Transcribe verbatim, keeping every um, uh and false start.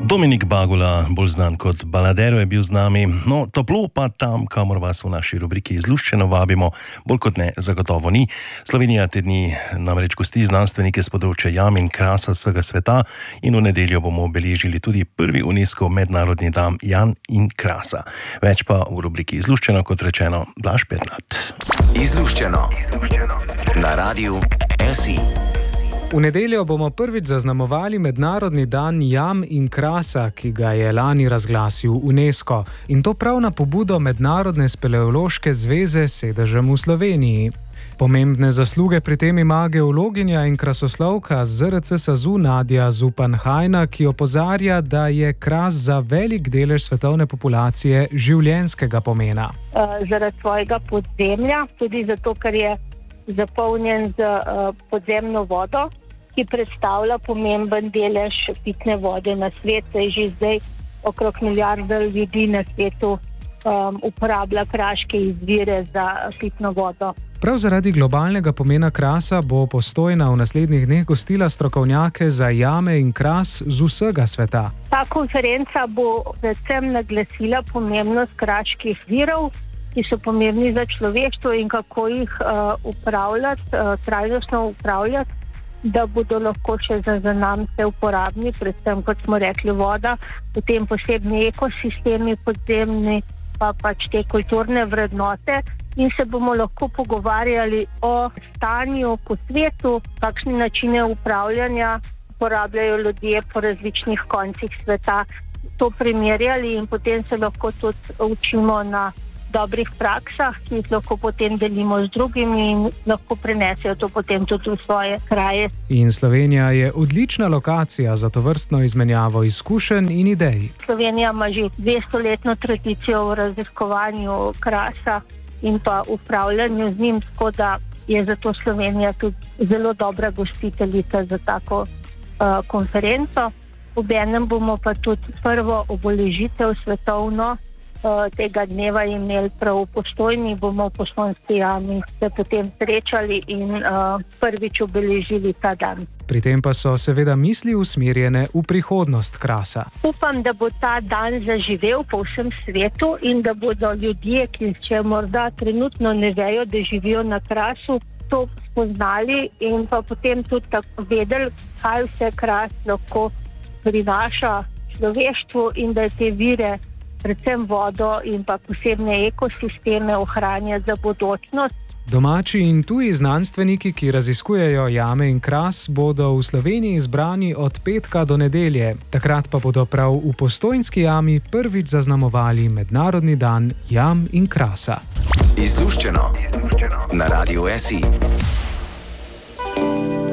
Dominik Bagula, bolj znan kot Baladero, je bil z nami. No, toplo pa tam, kamor vas v naši rubriki Izluščeno vabimo, bolj kot ne, zagotovo ni. Slovenija te dni namreč gosti znanstvenike s področja jam in krasa vsega sveta in v nedeljo bomo obeležili tudi prvi UNESCO mednarodni dan jam in krasa. Več pa v rubriki Izluščeno, kot rečeno, Blaž Pernat. Izluščeno na Radiu S I. V nedeljo bomo prvič zaznamovali mednarodni dan jam in krasa, ki ga je lani razglasil UNESCO. In to prav na pobudo Mednarodne speleološke zveze s sedežem v Sloveniji. Pomembne zasluge pri tem ima geologinja in krasoslovka z Z R C SAZU Nadja Zupan-Hajna, ki opozarja, da je kras za velik delež svetovne populacije življenjskega pomena. Uh, zaradi svojega podzemlja, tudi zato, ker je zapolnjen z uh, podzemno vodo, ki predstavlja pomemben delež pitne vode na svetu. Že zdaj okrog milijarde ljudi na svetu um, uporablja kraške izvire za pitno vodo. Prav zaradi globalnega pomena krasa bo Postojna v naslednjih dneh gostila strokovnjake za jame in kras z vsega sveta. Ta konferenca bo predvsem naglasila pomembnost kraških virov, ki so pomembni za človeštvo in kako jih uh, upravljati, uh, trajnostno upravljati, da bodo lahko še za, za nam se uporabni, predvsem, kot smo rekli, voda, potem posebni ekosistemi podzemni, pa pač te kulturne vrednote in se bomo lahko pogovarjali o stanju po svetu, kakšne načine upravljanja uporabljajo ljudje po različnih koncih sveta, to primerjali in potem se lahko tudi učimo na dobrih praksah, ki jih lahko potem delimo z drugimi in lahko prenesejo to potem tudi v svoje kraje. In Slovenija je odlična lokacija za tovrstno izmenjavo izkušenj in idej. Slovenija ima že dvestoletno tradicijo v raziskovanju krasa in pa upravljanju z njim, tako da je zato Slovenija tudi zelo dobra gostiteljica za tako uh, konferenco. Obenem bomo pa tudi prvo obeležitev svetovno tega dneva imeli prav v Postojni, bomo v Postojnski jami se potem srečali in uh, prvič obeležili ta dan. Pri tem pa so seveda misli usmerjene v prihodnost krasa. Upam, da bo ta dan zaživel po vsem svetu in da bodo ljudje, ki še morda trenutno ne vejo, da živijo na krasu, to spoznali in pa potem tudi tako vedeli, kaj vse kras lahko prinaša človeštvu in da te vire, predvsem vodo in pa posebne ekosisteme ohranja za bodočnost. Domači in tuji znanstveniki, ki raziskujejo jame in kras, bodo v Sloveniji zbrani od petka do nedelje. Takrat pa bodo prav v Postojnski jami prvič zaznamovali mednarodni dan jam in krasa. Izluščeno na Radiu S I.